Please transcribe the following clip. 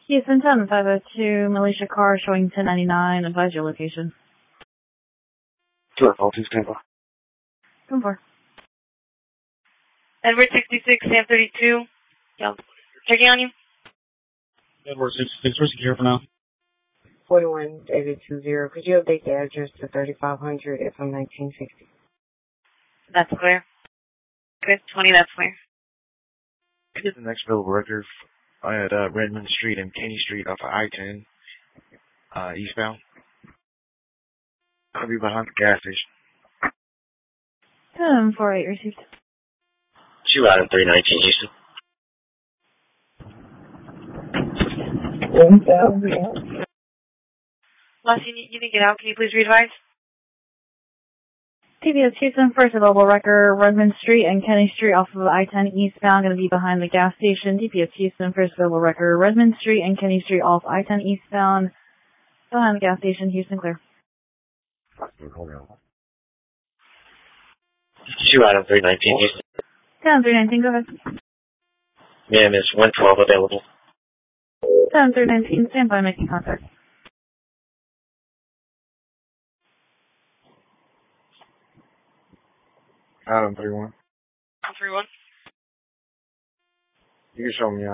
Houston 10502, militia car showing 1099, advise your location. 202, stand by. Come for. Edward 66, Sam 32. Yeah, checking on you. Edward 66, we're secure for now. 41-820. Could you update the address to 3500 FM 1960? That's clear. Good, 20, that's clear. Can you get the next available record at Redmond Street and Kenny Street off of I-10, eastbound? I'll be behind the gas station. 1048 received. 2 out of 319, Houston. Boss, you need to get out. Can you please re-advise? TPS Houston, first available record, Redmond Street and Kenny Street off of I-10 eastbound, going to be behind the gas station. TPS Houston, first available record, Redmond Street and Kenny Street off I-10 eastbound, behind the gas station. Houston, clear. 2 out of 319, Houston. 10-319, go ahead. Ma'am, is 112 available? 10-319, stand by, making contact. Adam 31. 31. You can show me out.